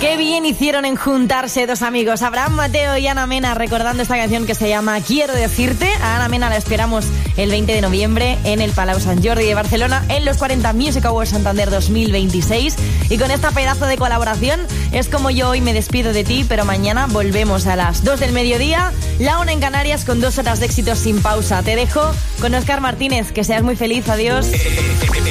Qué bien hicieron en juntarse dos amigos, Abraham Mateo y Ana Mena, recordando esta canción que se llama Quiero decirte. A Ana Mena la esperamos el 20 de noviembre en el Palau Sant Jordi de Barcelona, en los 40 Music Awards Santander 2026. Y con esta pedazo de colaboración es como yo hoy me despido de ti, pero mañana volvemos a las 2 del mediodía, la 1 en Canarias, con 2 horas de éxitos sin pausa. Te dejo con Óscar Martínez, que seas muy feliz, adiós.